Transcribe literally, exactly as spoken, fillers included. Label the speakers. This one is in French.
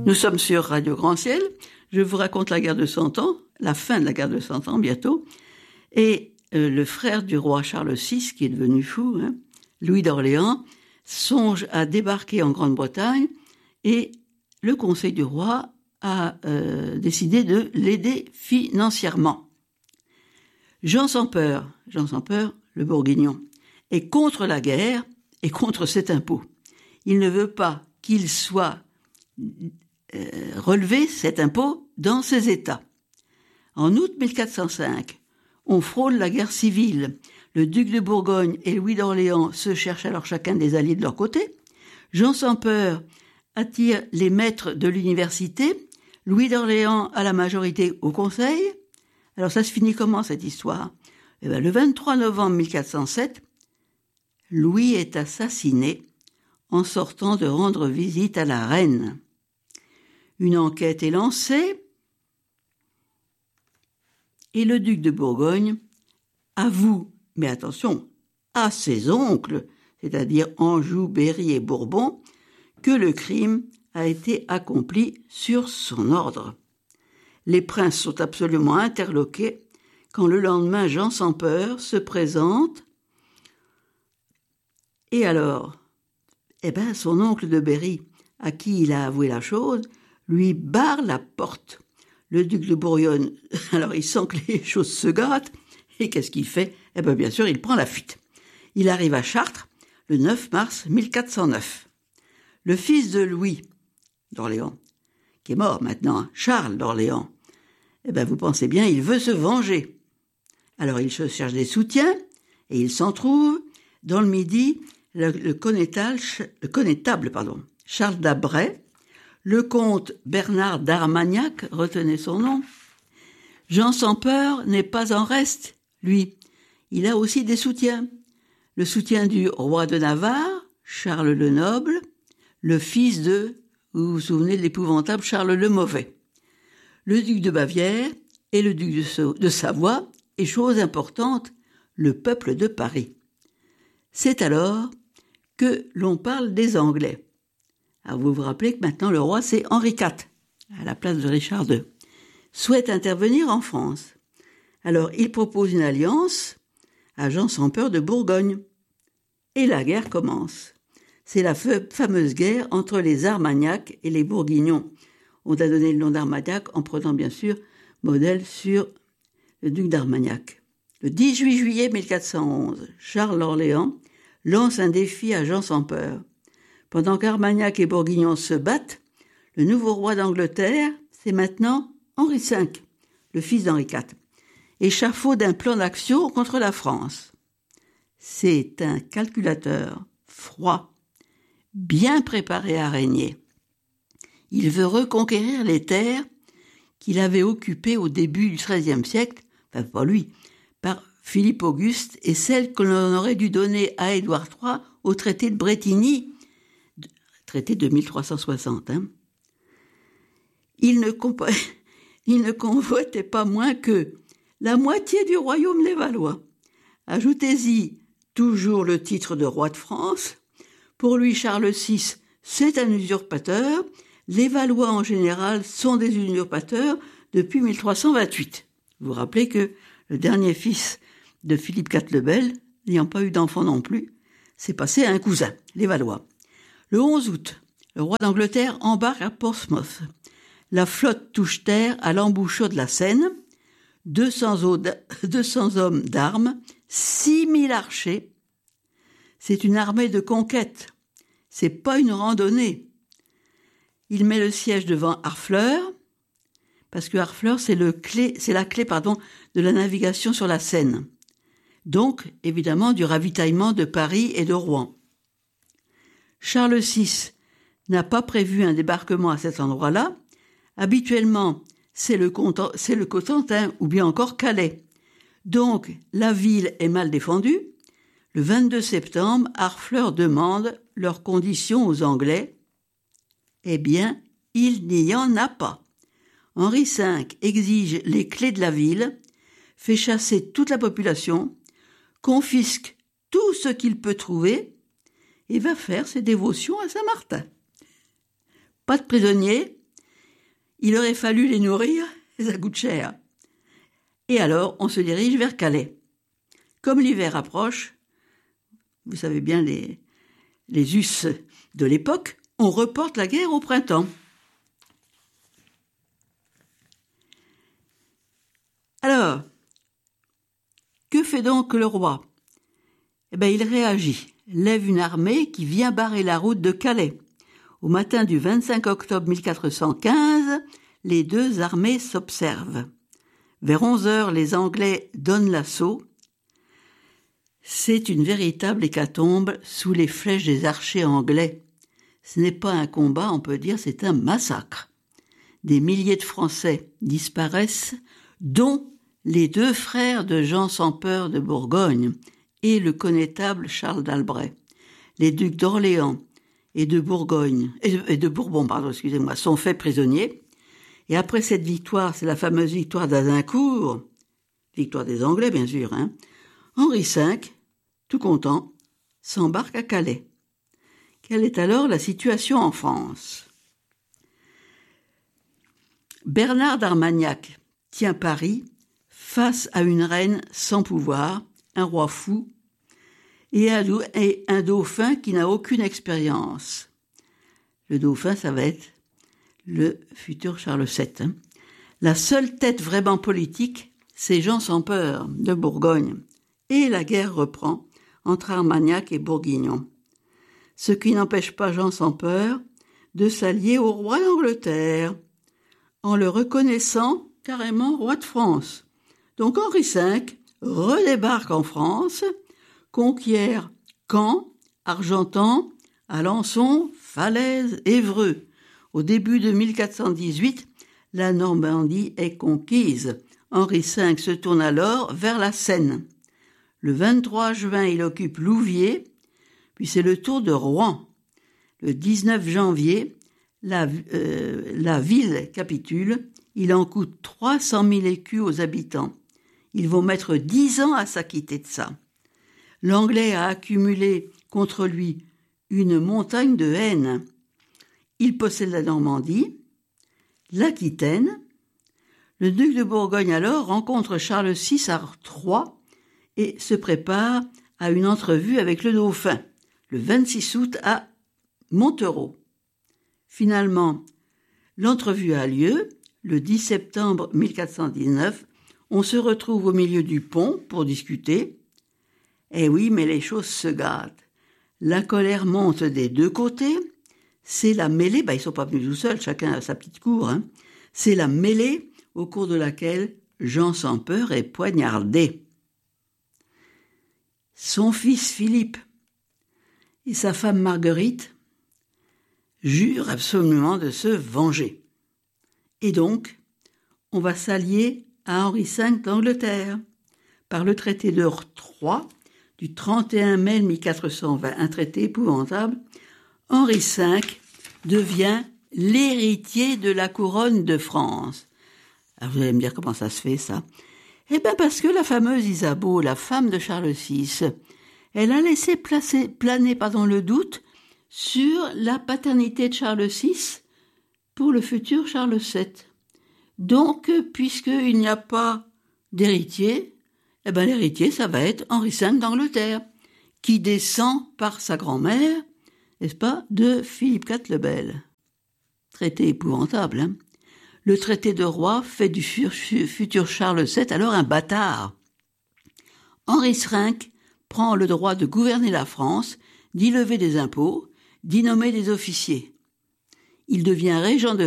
Speaker 1: Nous sommes sur Radio Grand Ciel. Je vous raconte la guerre de Cent Ans, la fin de la guerre de Cent Ans bientôt. Et euh, le frère du roi Charles six, qui est devenu fou, hein, Louis d'Orléans, songe à débarquer en Grande-Bretagne et le conseil du roi a euh, décidé de l'aider financièrement. Jean sans peur, Jean sans peur, le Bourguignon, est contre la guerre et contre cet impôt. Il ne veut pas qu'il soit euh, relevé, cet impôt, dans ses États. En août mille quatre cent cinq, on frôle la guerre civile. Le duc de Bourgogne et Louis d'Orléans se cherchent alors chacun des alliés de leur côté. Jean sans peur attire les maîtres de l'université. Louis d'Orléans a la majorité au conseil. Alors ça se finit comment cette histoire ? Eh bien, le vingt-trois novembre mille quatre cent sept, Louis est assassiné en sortant de rendre visite à la reine. Une enquête est lancée et le duc de Bourgogne avoue, mais attention, à ses oncles, c'est-à-dire Anjou, Berry et Bourbon, que le crime a été accompli sur son ordre. Les princes sont absolument interloqués quand le lendemain Jean sans peur se présente. Et alors, eh ben, son oncle de Berry, à qui il a avoué la chose, lui barre la porte. Le duc de Bourgogne, alors il sent que les choses se gâtent, et qu'est-ce qu'il fait ? Eh bien, bien sûr, il prend la fuite. Il arrive à Chartres le neuf mars mille quatre cent neuf. Le fils de Louis d'Orléans, qui est mort maintenant, Charles d'Orléans, eh bien, vous pensez bien, il veut se venger. Alors, il se cherche des soutiens, et il s'en trouve dans le Midi, le, le, connétable, le connétable pardon, Charles d'Abray, le comte Bernard d'Armagnac, retenez son nom. Jean sans peur n'est pas en reste, lui. Il a aussi des soutiens. Le soutien du roi de Navarre, Charles le Noble, le fils de, vous vous souvenez de l'épouvantable Charles le Mauvais, le duc de Bavière et le duc de Savoie, et chose importante, le peuple de Paris. C'est alors que l'on parle des Anglais. Alors vous vous rappelez que maintenant le roi c'est Henri quatre, à la place de Richard deux, souhaite intervenir en France. Alors il propose une alliance à Jean sans peur de Bourgogne. Et la guerre commence. C'est la fameuse guerre entre les Armagnacs et les Bourguignons. On a donné le nom d'Armagnac en prenant bien sûr modèle sur le duc d'Armagnac. Le dix-huit juillet mille quatre cent onze, Charles d'Orléans lance un défi à Jean sans peur. Pendant qu'Armagnac et Bourguignon se battent, le nouveau roi d'Angleterre, c'est maintenant Henri cinq, le fils d'Henri quatre, échafaude un plan d'action contre la France. C'est un calculateur froid, bien préparé à régner. Il veut reconquérir les terres qu'il avait occupées au début du treizième siècle, enfin pas lui, par Philippe Auguste, et celles que l'on aurait dû donner à Édouard trois au traité de Brétigny, traité de mille trois cent soixante. Hein. Il ne, comp... il ne convoitait pas moins que la moitié du royaume des Valois. Ajoutez-y toujours le titre de roi de France. Pour lui, Charles six, c'est un usurpateur. Les Valois, en général, sont des usurpateurs depuis mille trois cent vingt-huit. Vous vous rappelez que le dernier fils de Philippe quatre le Bel, n'ayant pas eu d'enfant non plus, s'est passé à un cousin, les Valois. Le onze août, le roi d'Angleterre embarque à Portsmouth. La flotte touche terre à l'embouchure de la Seine. deux cents hommes d'armes, six mille archers. C'est une armée de conquête. C'est pas une randonnée. Il met le siège devant Harfleur, parce que Harfleur, c'est, le clé, c'est la clé pardon, de la navigation sur la Seine. Donc, évidemment, du ravitaillement de Paris et de Rouen. Charles six n'a pas prévu un débarquement à cet endroit-là. Habituellement, c'est le, c'est le Cotentin ou bien encore Calais. Donc, la ville est mal défendue. Le vingt-deux septembre, Harfleur demande leurs conditions aux Anglais. Eh bien, il n'y en a pas. Henri cinq exige les clés de la ville, fait chasser toute la population, confisque tout ce qu'il peut trouver et va faire ses dévotions à Saint-Martin. Pas de prisonniers, il aurait fallu les nourrir et ça coûte cher. Et alors, on se dirige vers Calais. Comme l'hiver approche, vous savez bien les, les us de l'époque, on reporte la guerre au printemps. Alors, que fait donc le roi ? Eh bien, il réagit, lève une armée qui vient barrer la route de Calais. Au matin du vingt-cinq octobre mille quatre cent quinze, les deux armées s'observent. Vers onze heures, les Anglais donnent l'assaut. C'est une véritable hécatombe sous les flèches des archers anglais. Ce n'est pas un combat, on peut dire, c'est un massacre. Des milliers de Français disparaissent, dont les deux frères de Jean sans peur de Bourgogne et le connétable Charles d'Albret. Les ducs d'Orléans et de Bourgogne, et de, et de Bourbon, pardon, excusez-moi, sont faits prisonniers. Et après cette victoire, c'est la fameuse victoire d'Azincourt, victoire des Anglais, bien sûr, hein, Henri cinq, tout content, s'embarque à Calais. Quelle est alors la situation en France ? Bernard d'Armagnac tient Paris face à une reine sans pouvoir, un roi fou, et un dauphin qui n'a aucune expérience. Le dauphin, ça va être le futur Charles sept. Hein. La seule tête vraiment politique, c'est Jean sans peur de Bourgogne. Et la guerre reprend entre Armagnac et Bourguignon. Ce qui n'empêche pas Jean sans peur de s'allier au roi d'Angleterre, en le reconnaissant carrément roi de France. Donc Henri cinq redébarque en France, conquiert Caen, Argentan, Alençon, Falaise, Évreux. Au début de mille quatre cent dix-huit, la Normandie est conquise. Henri cinq se tourne alors vers la Seine. Le vingt-trois juin, il occupe Louviers, puis c'est le tour de Rouen. Le dix-neuf janvier, la, euh, la ville capitule. Il en coûte trois cent mille écus aux habitants. Ils vont mettre dix ans à s'acquitter de ça. L'Anglais a accumulé contre lui une montagne de haine. Il possède la Normandie, l'Aquitaine. Le duc de Bourgogne alors rencontre Charles six à Troyes et se prépare à une entrevue avec le dauphin, le vingt-six août à Montereau. Finalement, l'entrevue a lieu. Le dix septembre mille quatre cent dix-neuf, on se retrouve au milieu du pont pour discuter. Eh oui, mais les choses se gâtent. La colère monte des deux côtés. C'est la mêlée, bah ils sont pas venus tout seuls, chacun a sa petite cour. Hein. C'est la mêlée au cours de laquelle Jean sans peur est poignardé. Son fils Philippe et sa femme Marguerite jurent absolument de se venger. Et donc, on va s'allier à Henri cinq d'Angleterre par le traité de Troyes du trente et un mai mille quatre cent vingt, un traité épouvantable. Henri cinq devient l'héritier de la couronne de France. Alors vous allez me dire comment ça se fait ça ? Eh bien parce que la fameuse Isabeau, la femme de Charles six, elle a laissé placer, planer pardon, le doute sur la paternité de Charles six pour le futur Charles sept. Donc, puisqu'il n'y a pas d'héritier, eh ben l'héritier, ça va être Henri cinq d'Angleterre, qui descend par sa grand-mère, n'est-ce pas, de Philippe quatre le Bel. Traité épouvantable, hein. Le traité de Roye fait du futur Charles sept alors un bâtard. Henri cinq prend le droit de gouverner la France, d'y lever des impôts, d'y nommer des officiers. Il devient régent de